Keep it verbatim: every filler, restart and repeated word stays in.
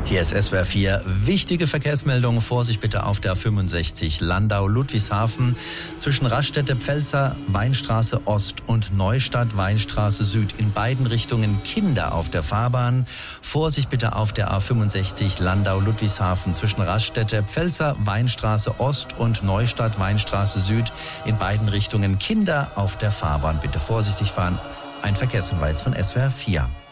Hier ist S W R vier. Wichtige Verkehrsmeldungen. Vorsicht bitte auf der fünfundsechzig Landau-Ludwigshafen zwischen Raststätte Pfälzer, Weinstraße Ost und Neustadt, Weinstraße Süd. In beiden Richtungen Kinder auf der Fahrbahn. Vorsicht bitte auf der A fünfundsechzig Landau-Ludwigshafen zwischen Raststätte Pfälzer, Weinstraße Ost und Neustadt, Weinstraße Süd. In beiden Richtungen Kinder auf der Fahrbahn. Bitte vorsichtig fahren. Ein Verkehrshinweis von S W R vier.